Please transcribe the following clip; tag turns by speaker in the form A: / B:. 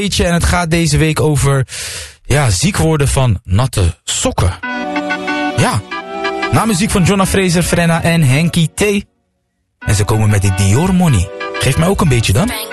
A: En het gaat deze week over ziek worden van natte sokken. Ja, na muziek van Jonna Fraser, Frenna en Henky T. En ze komen met de Dior Money. Geef mij ook een beetje dan.